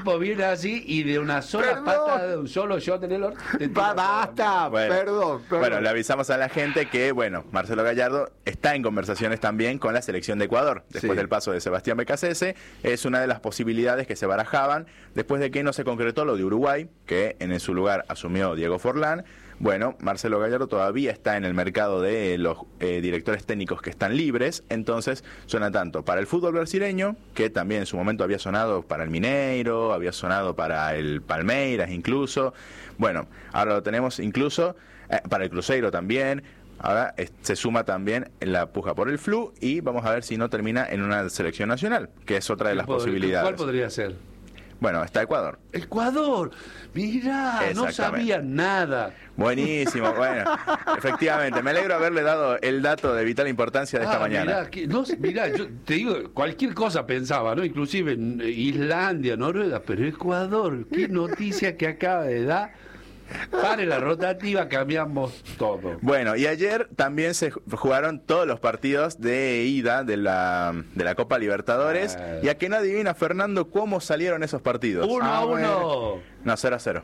viene así y de una sola pata, de un solo shot en el horno. Basta, Bueno, perdón. Bueno, le avisamos a la gente que, bueno, Marcelo Gallardo está en conversaciones también con la selección de Ecuador. Después del paso de Sebastián Becasese, es una de las posibilidades que se barajaban después de que no se concretó lo de Uruguay, que en su lugar asumió Diego Forlán. Bueno, Marcelo Gallardo todavía está en el mercado de los directores técnicos que están libres, entonces suena tanto para el fútbol brasileño, que también en su momento había sonado para el Mineiro, había sonado para el Palmeiras incluso. Bueno, ahora lo tenemos incluso para el Cruzeiro también. Ahora se suma también la puja por el Flu y vamos a ver si no termina en una selección nacional, que es otra de las posibilidades. ¿Cuál podría ser? Bueno, está Ecuador. ¡Ecuador! Mirá, no sabía nada. Buenísimo, bueno, efectivamente, me alegro haberle dado el dato de vital importancia de esta mañana. Mirá, yo te digo, cualquier cosa pensaba, ¿no? Inclusive en Islandia, Noruega, pero Ecuador, qué noticia que acaba de dar. Pare la rotativa, cambiamos todo. Bueno, y ayer también se jugaron todos los partidos de ida de la Copa Libertadores. Y a que no adivina, Fernando, cómo salieron esos partidos. 1-1. No, 0-0.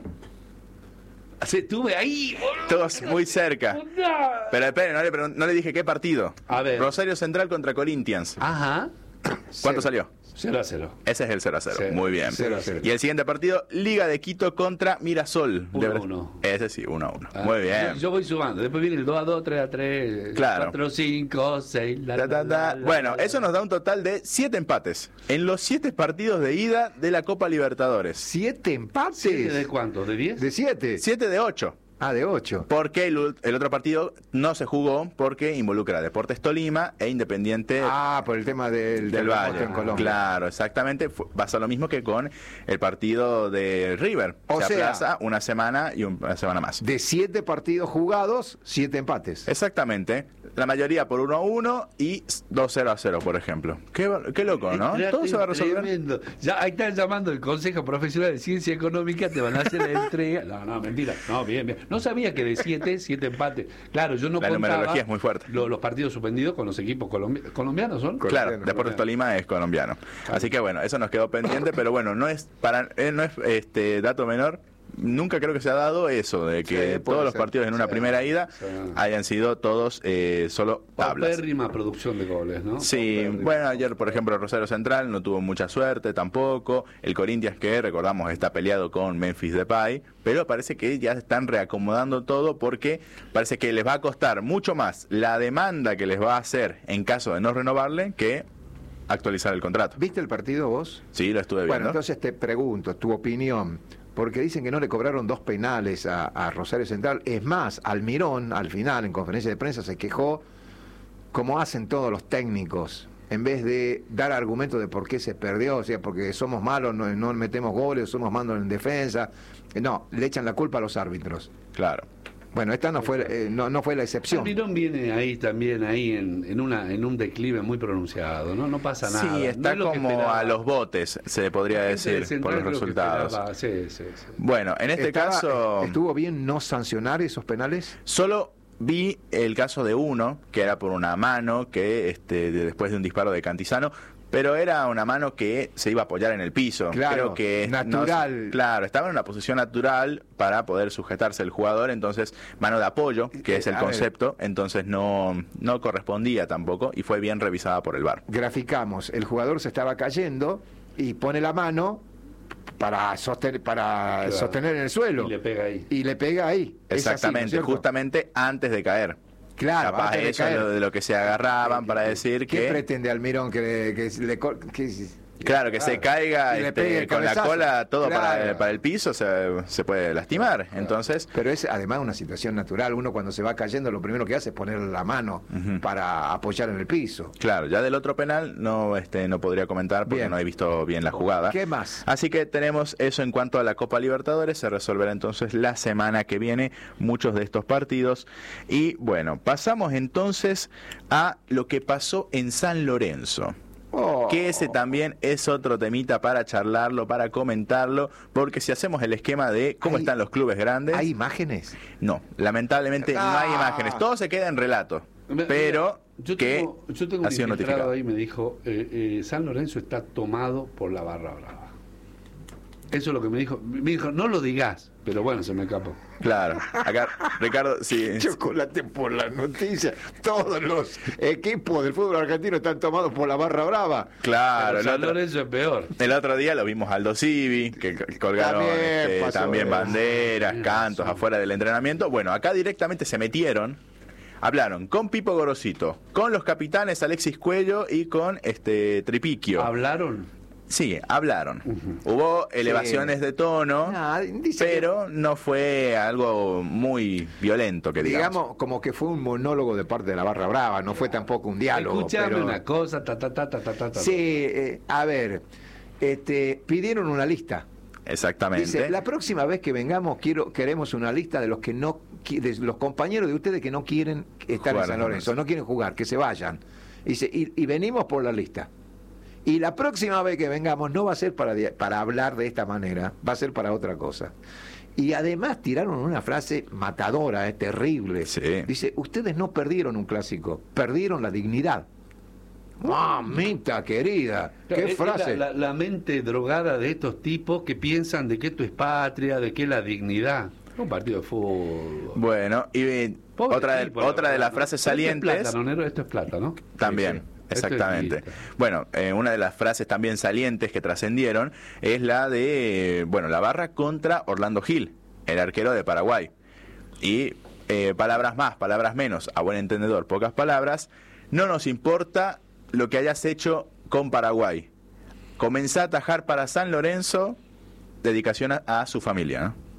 Estuve ahí, boludo. Todos muy cerca. Pero esperen, no le dije qué partido. A ver. Rosario Central contra Corinthians. Ajá. ¿Cuánto salió? 0-0. Ese es el 0-0. Sí, Muy bien. 0-0. Y el siguiente partido, Liga de Quito contra Mirasol. 1-1. Ese sí, 1-1. Muy bien. Yo voy sumando. Después viene el 2-2, 3-3, Claro. 4-5, 6. Bueno, eso nos da un total de 7 empates en los 7 partidos de ida de la Copa Libertadores. 7 empates. ¿7 de cuánto? ¿De 10? De 7. 7 de 8. Ah, de 8. Porque el otro partido no se jugó porque involucra a Deportes Tolima e Independiente Por el tema del Valle en Colombia. Claro, exactamente. Pasa lo mismo que con el partido de River. O se sea, aplaza una semana y una semana más. De 7 partidos jugados, 7 empates. Exactamente. La mayoría por 1-1 y 2-0-0, por ejemplo. Qué loco, ¿no? Todo se va a resolver. Tremendo. Ya, ahí están llamando el Consejo Profesional de Ciencia Económica, te van a hacer la entrega. No, mentira. No, bien. No sabía que de 7 empates. Claro, yo no La contaba numerología es muy fuerte. Los partidos suspendidos con los equipos colombianos, ¿son? Claro, Deportes Tolima es colombiano. Así que bueno, eso nos quedó pendiente, pero bueno, no es dato menor. Nunca creo que se ha dado eso, de que todos los partidos en una primera ida hayan sido todos solo tablas. Paupérrima producción de goles, ¿no? Sí, bueno, ayer por ejemplo Rosario Central no tuvo mucha suerte tampoco. El Corinthians, que recordamos está peleado con Memphis Depay, pero parece que ya están reacomodando todo porque parece que les va a costar mucho más la demanda que les va a hacer en caso de no renovarle que actualizar el contrato. ¿Viste el partido vos? Sí, lo estuve viendo. Bueno, entonces te pregunto, tu opinión, porque dicen que no le cobraron 2 penales a Rosario Central. Es más, Almirón, al final, en conferencia de prensa, se quejó, como hacen todos los técnicos, en vez de dar argumentos de por qué se perdió, o sea, porque somos malos, no metemos goles, somos malos en defensa. No, le echan la culpa a los árbitros. Claro. Bueno, esta no fue la excepción. Almirón viene ahí también en un declive muy pronunciado, ¿no? No pasa nada. Sí, está no como a los botes, se podría decir, por los resultados. Sí. Bueno, en este caso... ¿Estuvo bien no sancionar esos penales? Solo vi el caso de uno, que era por una mano, que después de un disparo de Cantizano, pero era una mano que se iba a apoyar en el piso. Claro, creo que natural. Claro, estaba en una posición natural para poder sujetarse el jugador, entonces mano de apoyo, que es el concepto, entonces no correspondía tampoco y fue bien revisada por el VAR. Graficamos, el jugador se estaba cayendo y pone la mano para sostener en el suelo. Y le pega ahí. Exactamente, así, ¿no? justamente antes de caer. Claro, capaz antes de eso caer. es de lo que se agarraban para decir ¿Qué que... pretende Almirón? Claro, que se caiga y le pegue el con la cabezazo. cola todo Claro. para el piso, se puede lastimar. Entonces, Pero es además una situación natural. Uno cuando se va cayendo lo primero que hace es poner la mano para apoyar en el piso. claro, ya del otro penal no podría comentar porque Bien. no he visto bien la jugada. ¿Qué más? Así que tenemos eso en cuanto a la Copa Libertadores. Se resolverá entonces la semana que viene muchos de estos partidos. Y bueno, pasamos entonces a lo que pasó en San Lorenzo. Que ese también es otro temita para charlarlo, para comentarlo, porque si hacemos el esquema de cómo están los clubes grandes... ¿Hay imágenes? No, lamentablemente no hay imágenes, todo se queda en relato, pero yo que tengo ha un sido infiltrado notificado. ahí, me dijo, San Lorenzo está tomado por la barra brava. Eso es lo que me dijo. Me dijo, no lo digas, pero bueno, se me escapó. Claro, acá Ricardo, sí. Chocolate por las noticias. Todos los equipos del fútbol argentino están tomados por la barra brava. Claro, San Lorenzo es peor. el otro día lo vimos Aldo Civi, que colgaron también banderas, cantos afuera del entrenamiento. Bueno, acá directamente se metieron, hablaron con Pipo Gorosito, con los capitanes Alexis Cuello y con Tripiquio. ¿Hablaron? Sí, hablaron. Hubo elevaciones de tono, pero no fue algo muy violento, que digamos. Como que fue un monólogo de parte de la barra brava, no fue tampoco un diálogo. Escuchame pero... una cosa, Sí, a ver, pidieron una lista. Exactamente. Dice, la próxima vez que vengamos queremos una lista de los que no, de los compañeros de ustedes que no quieren estar en San Lorenzo, no quieren jugar, que se vayan. Dice, y venimos por la lista. Y la próxima vez que vengamos no va a ser para hablar de esta manera, va a ser para otra cosa. Y además tiraron una frase matadora, terrible. Sí. Dice, ustedes no perdieron un clásico, perdieron la dignidad. Mamita querida, qué frase. La mente drogada de estos tipos que piensan de que esto es patria, de que es la dignidad. Un partido de fútbol. Bueno, y otra de las frases salientes... Esto es plata, ¿no? Esto es plata, ¿no? También. Sí, sí. Exactamente. Bueno, una de las frases también salientes que trascendieron es la de, la barra contra Orlando Gil, el arquero de Paraguay. Y palabras más, palabras menos, a buen entendedor, pocas palabras. No nos importa lo que hayas hecho con Paraguay. Comenzá a atajar para San Lorenzo, dedicación a su familia, ¿no?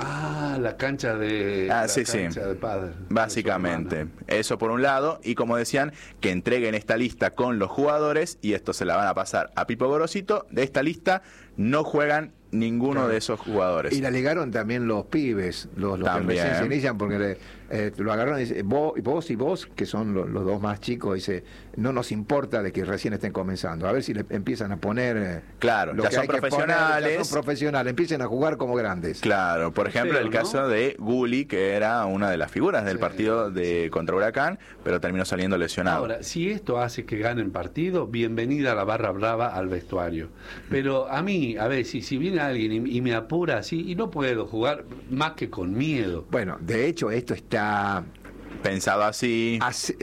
La cancha de de padre. Básicamente, eso por un lado, y como decían, que entreguen esta lista con los jugadores, y esto se la van a pasar a Pipo Gorosito. De esta lista no juegan ninguno de esos jugadores. Y la ligaron también los pibes, los que recién se inician, porque lo agarraron y dice, vos, que son los dos más chicos, dice, no nos importa de que recién estén comenzando, a ver si le empiezan a poner claro, lo ya que son hay que profesionales. poner, ya son profesionales, empiecen a jugar como grandes. Claro, por ejemplo, el caso de Gulli, que era una de las figuras del partido contra Huracán, pero terminó saliendo lesionado. Ahora, si esto hace que ganen partido, bienvenida a la barra brava al vestuario. Pero a mí, a ver, si viene alguien y me apura así, y no puedo jugar más que con miedo. Bueno, de hecho esto está pensado así,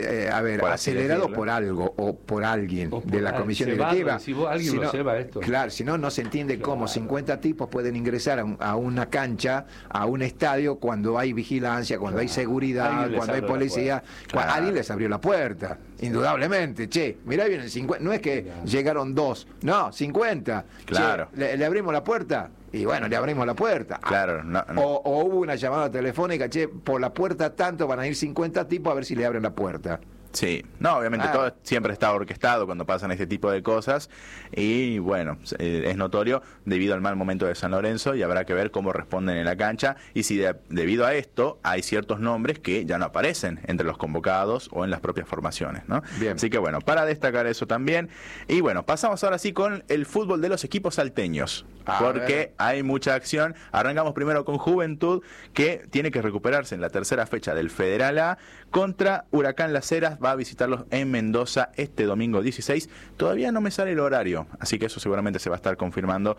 acelerado por algo o por alguien de la comisión directiva. Si alguien lo lleva esto. Claro, si no se entiende cómo 50 tipos pueden ingresar a una cancha, a un estadio, cuando hay vigilancia, cuando hay seguridad, cuando hay policía. Alguien les abrió la puerta, indudablemente. Mirá, vienen 50, no es que llegaron 2, no, 50. Claro. Le abrimos la puerta. Y bueno, le abrimos la puerta. Claro, no. O hubo una llamada telefónica, por la puerta tanto van a ir 50 tipos a ver si le abren la puerta. Sí, no, obviamente todo siempre está orquestado cuando pasan este tipo de cosas y bueno, es notorio debido al mal momento de San Lorenzo y habrá que ver cómo responden en la cancha y si debido a esto hay ciertos nombres que ya no aparecen entre los convocados o en las propias formaciones, ¿no? Bien. Así que bueno, para destacar eso también. Y bueno, pasamos ahora sí con el fútbol de los equipos salteños, porque hay mucha acción. Arrancamos primero con Juventud, que tiene que recuperarse en la tercera fecha del Federal A contra Huracán Las Heras. Va a visitarlos en Mendoza este domingo 16. Todavía no me sale el horario, así que eso seguramente se va a estar confirmando.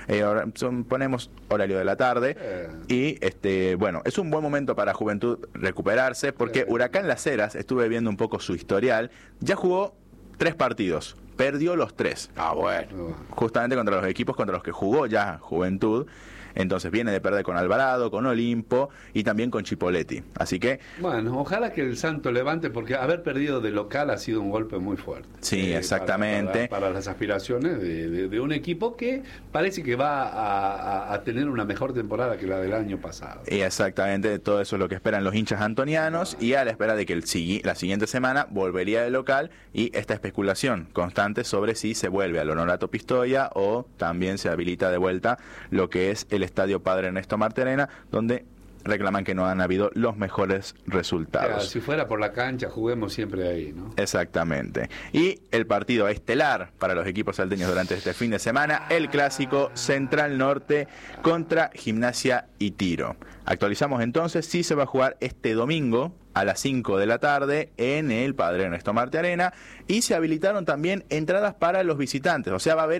Ponemos horario de la tarde y bueno, es un buen momento para Juventud recuperarse porque Huracán Las Heras, estuve viendo un poco su historial, ya jugó 3 partidos, perdió los 3. Bueno. Justamente contra los equipos contra los que jugó ya Juventud. Entonces viene de perder con Alvarado, con Olimpo y también con Chipoletti. Así que... Bueno, ojalá que el Santo levante, porque haber perdido de local ha sido un golpe muy fuerte. Sí, exactamente. Para las aspiraciones de un equipo que parece que va a tener una mejor temporada que la del año pasado. Y exactamente, todo eso es lo que esperan los hinchas antonianos y a la espera de que la siguiente semana volvería de local y esta especulación constante sobre si se vuelve al Honorato Pistoia o también se habilita de vuelta lo que es el Estadio Padre Ernesto Martirena, donde reclaman que no han habido los mejores resultados. Claro, si fuera por la cancha, juguemos siempre ahí, ¿no? Exactamente. Y el partido estelar para los equipos salteños durante este fin de semana, el clásico Central Norte contra Gimnasia y Tiro. Actualizamos entonces, sí se va a jugar este domingo a las 5 de la tarde en el Padre Ernesto Martirena y se habilitaron también entradas para los visitantes, o sea, va a haber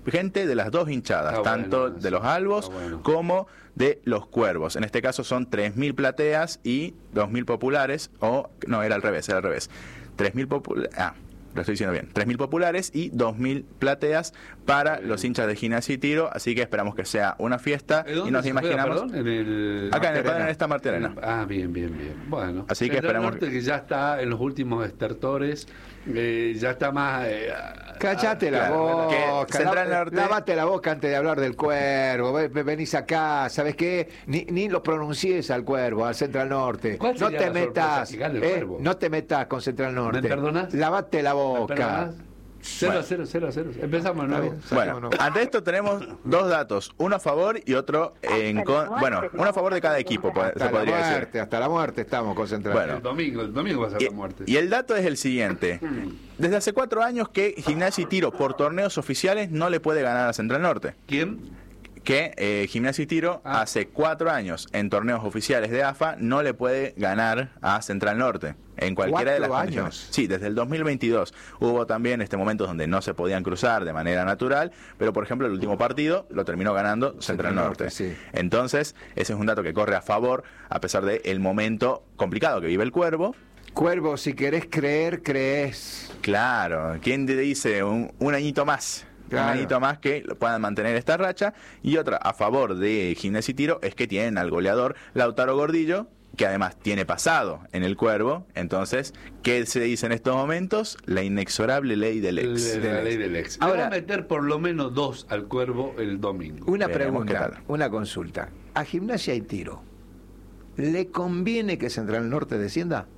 gente de las dos hinchadas, Está tanto bueno, de los albos está bueno. como de los cuervos. En este caso son 3.000 plateas y 2.000 populares, o no, era al revés. 3.000 populares, lo estoy diciendo bien, 3.000 populares y 2.000 plateas para los hinchas de Gimnasia y Tiro, así que esperamos que sea una fiesta y nos imaginamos Acá en el Padre, en esta Marte Arena. Bien. Bueno, Así que Central esperamos Norte, que ya está en los últimos estertores, ya está más... Cállate la claro, boca, que Central Norte- lávate la boca antes de hablar del Cuervo, venís acá, ¿sabes qué? Ni lo pronuncies al Cuervo, al Central Norte. ¿Cuál No sería te la sorpresa? metas, Que gane el Cuervo. no te metas con Central Norte. ¿Me perdonás? Lávate la ¿Me boca. perdonás? 0-0. Empezamos de nuevo. Bueno, ante esto tenemos dos datos, uno a favor y otro en contra. Bueno, uno a favor de cada equipo, se Hasta la podría decir. muerte, hasta la muerte estamos con Central. Bueno. El domingo va a ser la muerte. Y el dato es el siguiente. Desde hace 4 años que Gimnasia y Tiro por torneos oficiales no le puede ganar a Central Norte. ¿Quién? Que Gimnasia y Tiro hace 4 años en torneos oficiales de AFA no le puede ganar a Central Norte en cualquiera de las 4 condiciones. años. Sí, desde el 2022 hubo también momentos donde no se podían cruzar de manera natural, pero por ejemplo el último partido lo terminó ganando Central Norte. Sí. Entonces, ese es un dato que corre a favor a pesar del momento complicado que vive el Cuervo. Cuervo, si querés creer, crees. Claro, ¿quién te dice un añito más? Claro. Un añito más que puedan mantener esta racha. Y otra a favor de Gimnasia y Tiro es que tienen al goleador Lautaro Gordillo, que además tiene pasado en el Cuervo. Entonces, ¿qué se dice en estos momentos? La inexorable ley del ex. La ley del ex. Ahora- Le va a meter por lo menos 2 al Cuervo el domingo. Una Veremos qué pregunta, tal. una consulta. ¿A Gimnasia y Tiro le conviene que Central Norte descienda?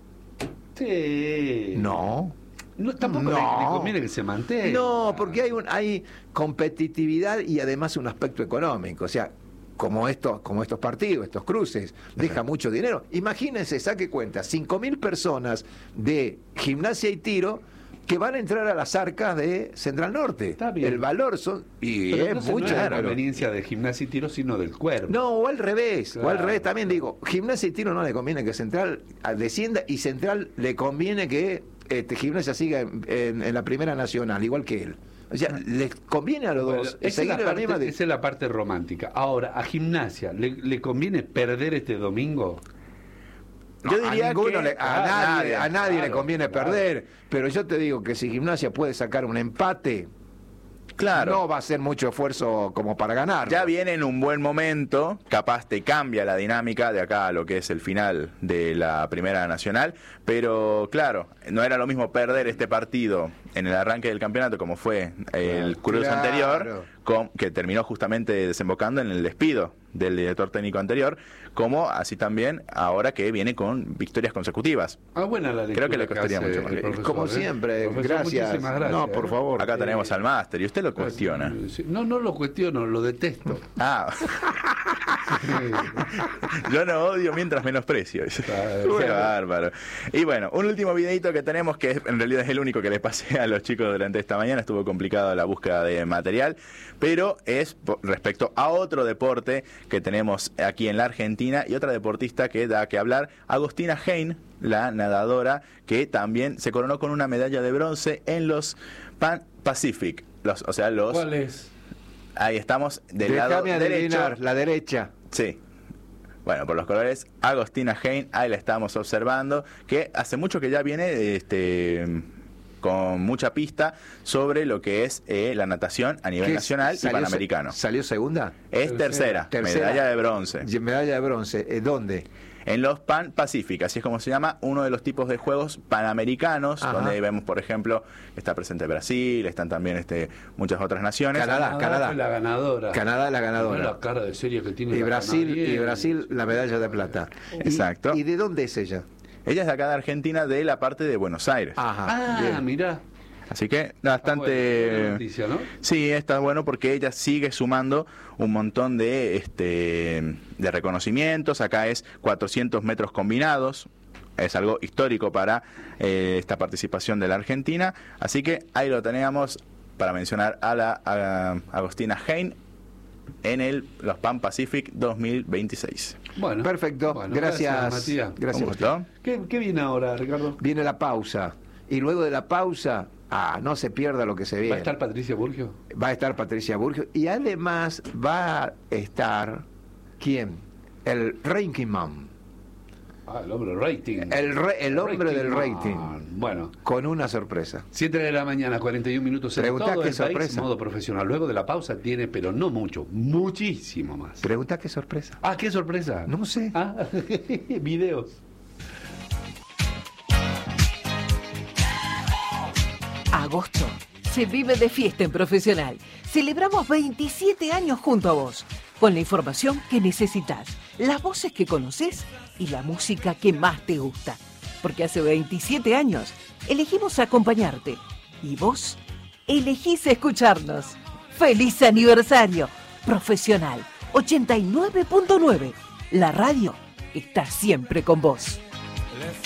Sí. No. No, tampoco No. le conviene que se mantenga. No, porque hay competitividad y además un aspecto económico. O sea, como estos partidos, estos cruces, deja mucho dinero. Imagínense, saque cuenta, 5.000 personas de Gimnasia y Tiro que van a entrar a las arcas de Central Norte. Está bien. El valor son... Y Pero es entonces mucho no es la dinero. conveniencia de Gimnasia y Tiro, sino del Cuervo. No, o al revés, Claro. también digo, Gimnasia y Tiro no le conviene que Central descienda y Central le conviene que Gimnasia siga en la Primera Nacional, igual que él. O sea, les conviene a los Bueno, dos esa seguir es en la misma... esa es la parte romántica. Ahora, a Gimnasia, ¿le conviene perder este domingo? No, Yo diría a ninguno que a nadie le claro, conviene claro. perder, pero yo te digo que si Gimnasia puede sacar un empate, Claro. no va a ser mucho esfuerzo como para ganar. Ya viene en un buen momento, capaz te cambia la dinámica de acá a lo que es el final de la Primera Nacional, pero claro, no era lo mismo perder este partido en el arranque del campeonato como fue el cruce Claro. anterior, que terminó justamente desembocando en el despido del director técnico anterior, como así también ahora que viene con victorias consecutivas. Buena la lectura Creo que le costaría hace mucho más. el profesor, Como siempre, Profesor, gracias. muchísimas gracias. No, por favor. Acá tenemos al máster y usted lo cuestiona. Sí, no lo cuestiono, lo detesto. Ah, yo no odio mientras menosprecio. Qué bárbaro. Y bueno, un último videito que tenemos, que en realidad es el único que les pasé a los chicos durante esta mañana. Estuvo complicado la búsqueda de material, pero es respecto a otro deporte que tenemos aquí en la Argentina y otra deportista que da que hablar, Agostina Hein, la nadadora, que también se coronó con una medalla de bronce en los Pan Pacific. ¿Cuál es? Ahí estamos del lado Déjame derecho. adivinar, la derecha. Sí. Bueno, por los colores, Agostina Hein, ahí la estamos observando, que hace mucho que ya viene con mucha pista sobre lo que es la natación a nivel ¿Qué nacional y salió panamericano. ¿Salió segunda? Es tercera, medalla de bronce. Medalla de bronce. ¿Dónde? En los Pan Pacific, así es como se llama, uno de los tipos de juegos panamericanos, Ajá. donde vemos, por ejemplo, está presente Brasil, están también muchas otras naciones. Canadá. Fue la ganadora. Canadá la ganadora. Mira la cara de serie que tiene Y la canadiense. Brasil la medalla de plata. Exacto. ¿Y de dónde es ella? Ella es de acá de Argentina, de la parte de Buenos Aires. Ajá. bien. Mirá. Así que bastante... Buena noticia, ¿no? Sí, está bueno porque ella sigue sumando un montón de reconocimientos. Acá es 400 metros combinados. Es algo histórico para esta participación de la Argentina. Así que ahí lo teníamos para mencionar a Agostina Hein en los Pan Pacific 2026. Bueno. Perfecto. Bueno, gracias. Matías. Gracias. ¿Cómo está? ¿Qué viene ahora, Ricardo? Viene la pausa. Y luego de la pausa no se pierda lo que se viene. ¿Va a estar Patricia Burgio? Va a estar Patricia Burgio y además va a estar, ¿quién? El Ranking Man. El hombre del rating. El hombre del rating. Bueno. Con una sorpresa. 7 de la mañana, 41 minutos en Preguntá todo qué el país, sorpresa. modo profesional. Luego de la pausa tiene, pero no mucho, muchísimo más. Pregunta qué sorpresa. ¿Qué sorpresa? No sé. Videos. Agosto se vive de fiesta en Profesional. Celebramos 27 años junto a vos, con la información que necesitas, las voces que conoces y la música que más te gusta. Porque hace 27 años elegimos acompañarte y vos elegís escucharnos. ¡Feliz aniversario! Profesional 89.9. La radio está siempre con vos.